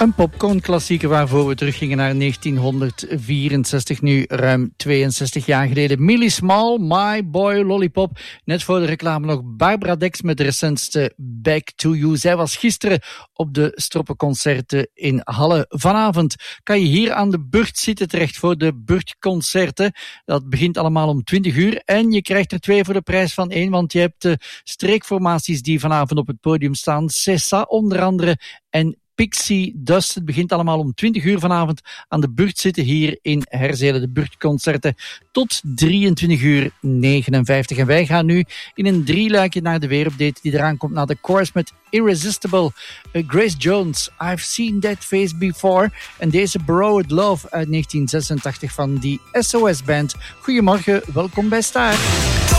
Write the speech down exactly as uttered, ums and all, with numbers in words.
Een popcorn-klassieker waarvoor we teruggingen naar negentienhonderdvierenzestig, nu ruim tweeënzestig jaar geleden. Millie Small, My Boy Lollipop. Net voor de reclame nog Barbara Dex met de recentste Back to You. Zij was gisteren op de Stroppenconcerten in Halle. Vanavond kan je hier aan de Burt zitten, terecht voor de Burtconcerten. Dat begint allemaal om twintig uur en je krijgt er twee voor de prijs van één, want je hebt de streekformaties die vanavond op het podium staan. Sessa onder andere en Pixie Dust. Het begint allemaal om twintig uur vanavond aan de Burt zitten hier in Herzele. De Burtconcerten tot drieëntwintig uur negenenvijftig. En wij gaan nu in een drieluikje naar de weerupdate die eraan komt na de chorus met Irresistible. Uh, Grace Jones, I've Seen That Face Before. En deze Borrowed Love uit negentien zesentachtig van die S O S Band. Goedemorgen, welkom bij Staart.